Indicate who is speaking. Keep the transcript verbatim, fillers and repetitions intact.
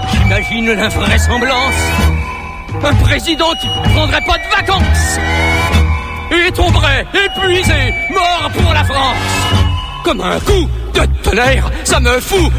Speaker 1: J'imagine l'invraisemblance. Un président qui prendrait pas de vacances et tomberait épuisé, mort pour la France. Comme un coup de tonnerre, ça me fout